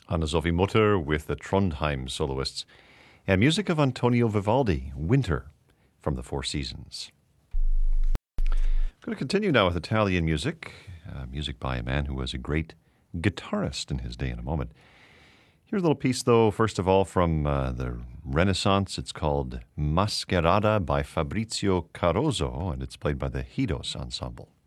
Anna-Sophie Mutter with the Trondheim soloists, and music of Antonio Vivaldi, Winter, from the Four Seasons. I'm going to continue now with Italian music, music by a man who was a great guitarist in his day in a moment. Here's a little piece, though, first of all, from the Renaissance. It's called Mascherada by Fabrizio Caroso, and it's played by the Hidos Ensemble.